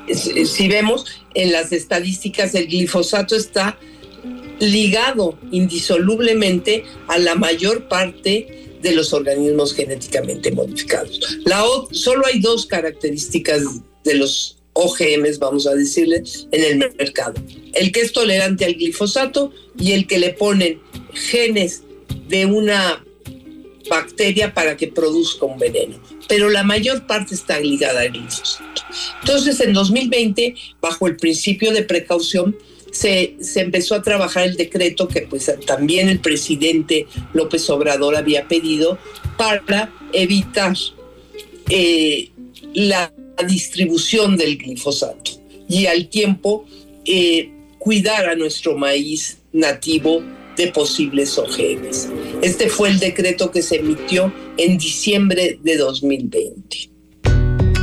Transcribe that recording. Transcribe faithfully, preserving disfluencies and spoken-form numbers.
si vemos en las estadísticas, el glifosato está ligado indisolublemente a la mayor parte de los organismos genéticamente modificados. La o, solo hay dos características de los O G Ms, vamos a decirle, en el mercado. El que es tolerante al glifosato y el que le ponen genes de una bacteria para que produzca un veneno. Pero la mayor parte está ligada al glifosato. Entonces, en dos mil veinte, bajo el principio de precaución, se, se empezó a trabajar el decreto que pues también el presidente López Obrador había pedido para evitar eh, la distribución del glifosato y al tiempo eh, cuidar a nuestro maíz nativo de posibles O G Ms. Este fue el decreto que se emitió en diciembre de dos mil veinte.